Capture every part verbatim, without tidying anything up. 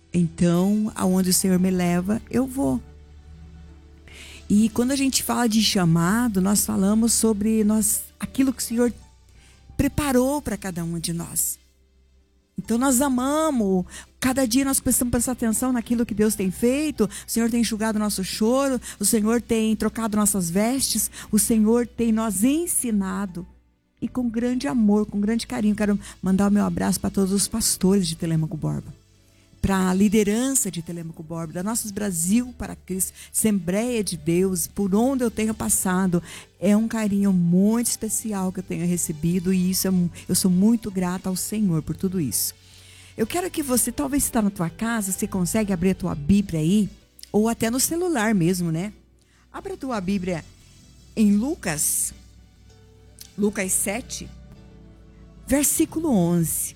Então, aonde o Senhor me leva, eu vou. E quando a gente fala de chamado, nós falamos sobre nós, aquilo que o Senhor preparou para cada um de nós. Então nós amamos, cada dia nós precisamos prestar atenção naquilo que Deus tem feito. O Senhor tem enxugado nosso choro, o Senhor tem trocado nossas vestes, o Senhor tem nos ensinado. E com grande amor, com grande carinho, quero mandar o meu abraço para todos os pastores de Telêmaco Borba, para a liderança de Telêmaco Borba, da Nossos Brasil para Cristo, Assembleia de Deus, por onde eu tenho passado. É um carinho muito especial que eu tenho recebido, e isso é, eu sou muito grata ao Senhor por tudo isso. Eu quero que você, talvez está na tua casa, você consegue abrir a tua Bíblia aí, ou até no celular mesmo, né? Abra a tua Bíblia em Lucas, Lucas sete, versículo onze.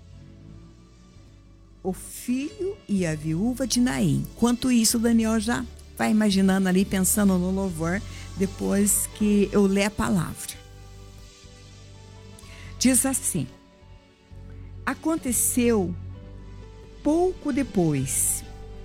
O filho e a viúva de Naim. Enquanto isso, o Daniel já vai imaginando ali, pensando no louvor, depois que eu ler a palavra. Diz assim: aconteceu pouco depois,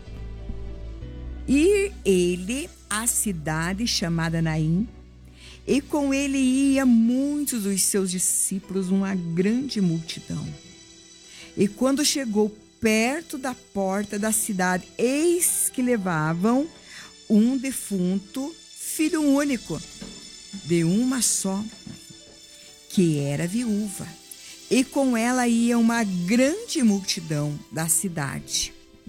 ir ele à cidade chamada Naim, e com ele ia muitos dos seus discípulos, uma grande multidão. E quando chegou perto da porta da cidade, eis que levavam um defunto, filho único, de uma só, que era viúva. E com ela ia uma grande multidão da cidade.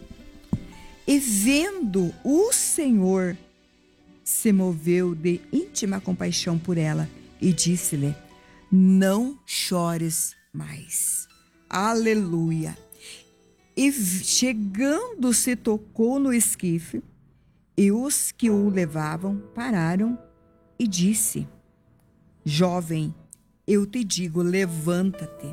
E vendo o Senhor, se moveu de íntima compaixão por ela e disse-lhe: não chores mais. Aleluia. E chegando se tocou no esquife, e os que o levavam pararam e disse: jovem, eu te digo, levanta-te.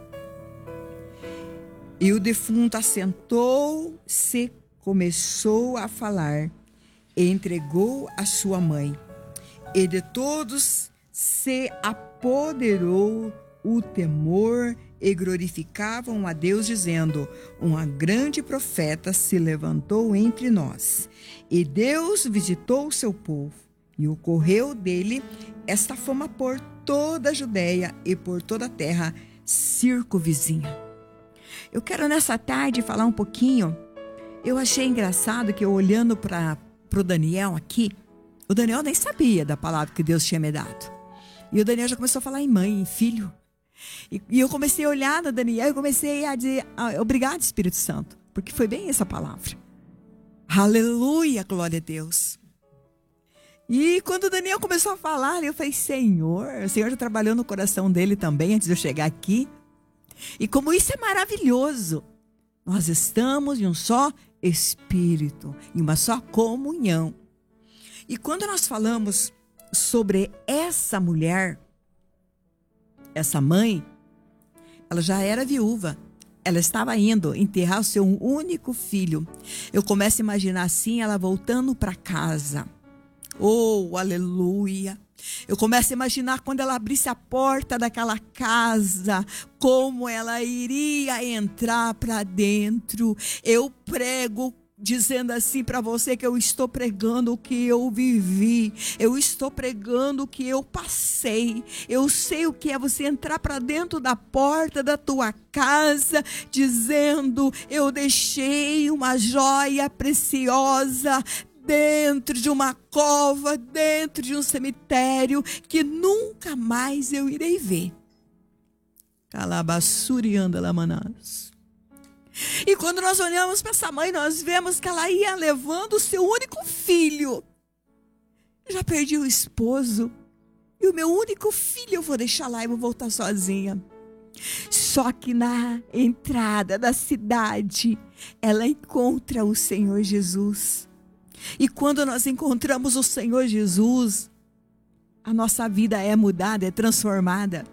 E o defunto assentou-se, começou a falar, e entregou a sua mãe. E de todos se apoderou o temor, e glorificavam a Deus, dizendo: uma grande profeta se levantou entre nós. E Deus visitou o seu povo, e ocorreu dele esta fama por toda a Judéia e por toda a terra circunvizinha. Eu quero nessa tarde falar um pouquinho. Eu achei engraçado que eu, olhando para o Daniel aqui, o Daniel nem sabia da palavra que Deus tinha me dado. E o Daniel já começou a falar em mãe, em filho. E, e eu comecei a olhar no Daniel e comecei a dizer: ah, obrigado, Espírito Santo, porque foi bem essa palavra. Aleluia, glória a Deus. E quando o Daniel começou a falar, eu falei: Senhor, o Senhor já trabalhou no coração dele também antes de eu chegar aqui. E como isso é maravilhoso, nós estamos em um só Espírito, em uma só comunhão. E quando nós falamos sobre essa mulher, essa mãe, ela já era viúva. Ela estava indo enterrar o seu único filho. Eu começo a imaginar assim, ela voltando para casa. Oh, aleluia. Eu começo a imaginar quando ela abrisse a porta daquela casa, como ela iria entrar para dentro. Eu prego dizendo assim para você que eu estou pregando o que eu vivi, eu estou pregando o que eu passei. Eu sei o que é você entrar para dentro da porta da tua casa dizendo: eu deixei uma joia preciosa dentro de uma cova, dentro de um cemitério que nunca mais eu irei ver. Calabassurianda lamanás. E quando nós olhamos para essa mãe, nós vemos que ela ia levando o seu único filho. Já perdi o esposo, e o meu único filho eu vou deixar lá e vou voltar sozinha. Só que na entrada da cidade, ela encontra o Senhor Jesus. E quando nós encontramos o Senhor Jesus, a nossa vida é mudada, é transformada.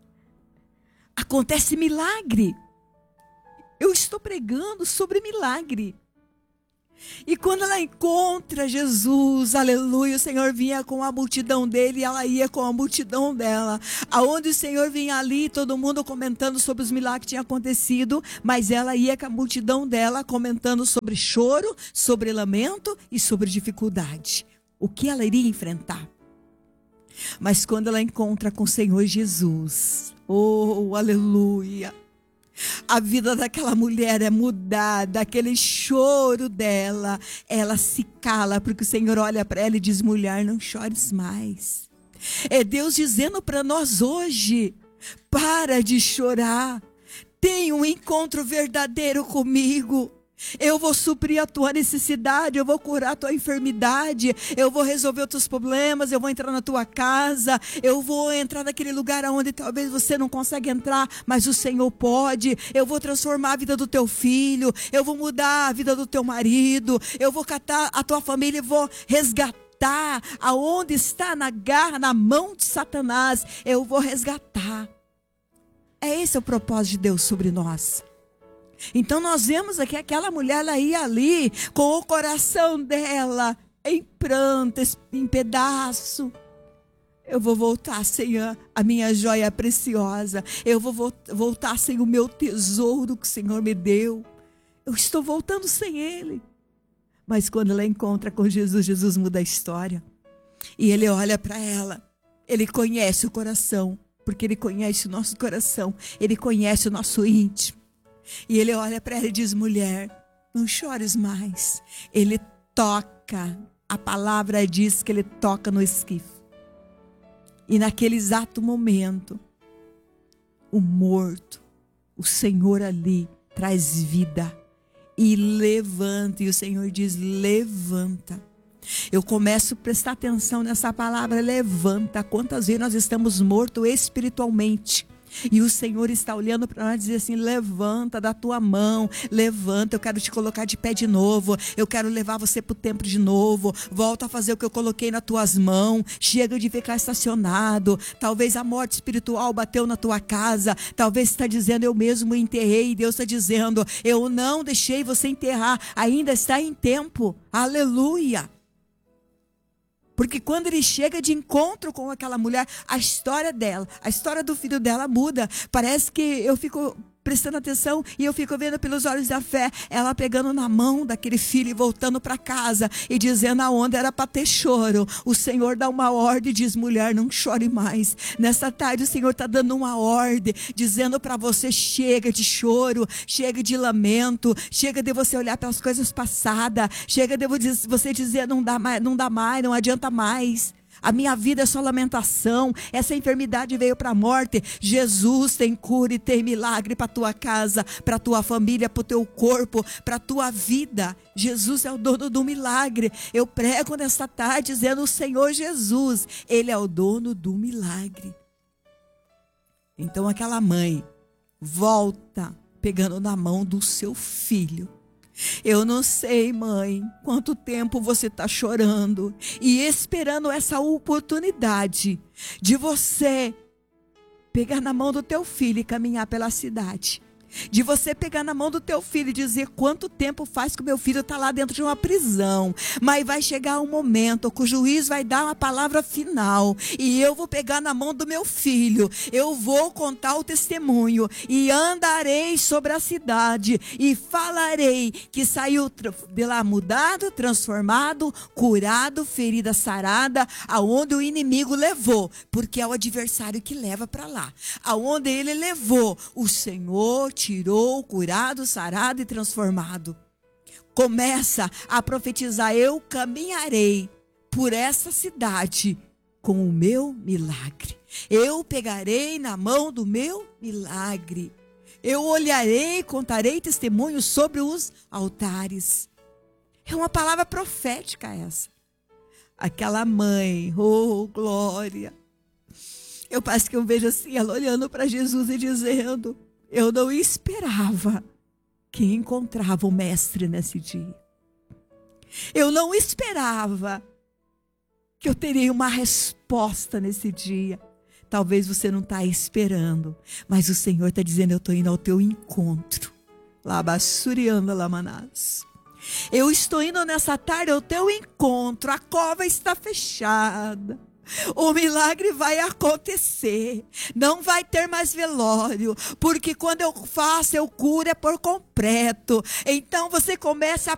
Acontece milagre. Eu estou pregando sobre milagre. E quando ela encontra Jesus, aleluia, o Senhor vinha com a multidão dele e ela ia com a multidão dela. Aonde o Senhor vinha ali, todo mundo comentando sobre os milagres que tinham acontecido, mas ela ia com a multidão dela comentando sobre choro, sobre lamento e sobre dificuldade. O que ela iria enfrentar. Mas quando ela encontra com o Senhor Jesus, oh, aleluia, a vida daquela mulher é mudada, aquele choro dela, ela se cala, porque o Senhor olha para ela e diz: mulher, não chores mais. É Deus dizendo para nós hoje: para de chorar, tem um encontro verdadeiro comigo. Eu vou suprir a tua necessidade, eu vou curar a tua enfermidade, eu vou resolver os teus problemas, eu vou entrar na tua casa, eu vou entrar naquele lugar onde talvez você não consegue entrar, mas o Senhor pode. Eu vou transformar a vida do teu filho, eu vou mudar a vida do teu marido, eu vou catar a tua família e vou resgatar aonde está na garra, na mão de Satanás, eu vou resgatar. É esse o propósito de Deus sobre nós. Então nós vemos aqui aquela mulher, ela ia ali com o coração dela em pranto, em pedaço. Eu vou voltar sem a, a minha joia preciosa. Eu vou voltar sem o meu tesouro que o Senhor me deu. Eu estou voltando sem ele. Mas quando ela encontra com Jesus, Jesus muda a história. E ele olha para ela. Ele conhece o coração, porque ele conhece o nosso coração. Ele conhece o nosso íntimo. E ele olha para ela e diz: mulher, não chores mais. Ele toca, a palavra diz que ele toca no esquife. E naquele exato momento, o morto, o Senhor ali traz vida e levanta. E o Senhor diz: levanta. Eu começo a prestar atenção nessa palavra, levanta. Quantas vezes nós estamos mortos espiritualmente? E o Senhor está olhando para nós e diz assim: levanta da tua mão, levanta, eu quero te colocar de pé de novo, eu quero levar você para o templo de novo, volta a fazer o que eu coloquei nas tuas mãos, chega de ficar estacionado. Talvez a morte espiritual bateu na tua casa, talvez você está dizendo: eu mesmo enterrei, e Deus está dizendo: eu não deixei você enterrar, ainda está em tempo, aleluia. Porque quando ele chega de encontro com aquela mulher, a história dela, a história do filho dela muda. Parece que eu fico prestando atenção e eu fico vendo pelos olhos da fé, ela pegando na mão daquele filho e voltando para casa e dizendo aonde era para ter choro. O Senhor dá uma ordem e diz: mulher, não chore mais. Nessa tarde o Senhor está dando uma ordem, dizendo para você: chega de choro, chega de lamento, chega de você olhar para as coisas passadas, chega de você dizer: não dá mais, não dá mais, não adianta mais. A minha vida é só lamentação. Essa enfermidade veio para a morte. Jesus tem cura e tem milagre para a tua casa, para a tua família, para o teu corpo, para a tua vida. Jesus é o dono do milagre. Eu prego nesta tarde dizendo: o Senhor Jesus, Ele é o dono do milagre. Então aquela mãe volta pegando na mão do seu filho. Eu não sei, mãe, quanto tempo você está chorando e esperando essa oportunidade de você pegar na mão do teu filho e caminhar pela cidade. De você pegar na mão do teu filho e dizer: quanto tempo faz que o meu filho está lá dentro de uma prisão. Mas vai chegar um momento que o juiz vai dar uma palavra final. E eu vou pegar na mão do meu filho. Eu vou contar o testemunho. E andarei sobre a cidade. E falarei que saiu de lá mudado, transformado, curado, ferida sarada. Aonde o inimigo levou. Porque é o adversário que leva para lá. Aonde ele levou, o Senhor tirou, curado, sarado e transformado. Começa a profetizar: eu caminharei por essa cidade com o meu milagre. Eu pegarei na mão do meu milagre. Eu olharei, contarei testemunhos sobre os altares. É uma palavra profética essa. Aquela mãe, oh glória. Eu parece que eu vejo assim, ela olhando para Jesus e dizendo: eu não esperava que encontrava o mestre nesse dia. Eu não esperava que eu teria uma resposta nesse dia. Talvez você não está esperando, mas o Senhor está dizendo: eu estou indo ao teu encontro. Labassurianda Lamanás. Eu estou indo nessa tarde ao teu encontro, a cova está fechada. O milagre vai acontecer, não vai ter mais velório, porque quando eu faço, eu curo é por completo. Então você começa a